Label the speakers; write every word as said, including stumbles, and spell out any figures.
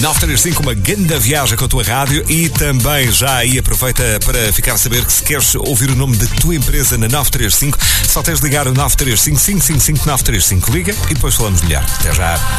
Speaker 1: nove três cinco, uma grande viagem com a tua rádio e também já aí aproveita para ficar a saber que se queres ouvir o nome da tua empresa na nove três cinco, só tens de ligar o nove três cinco, cinco cinco cinco, nove três cinco. Liga e depois falamos melhor. Até já.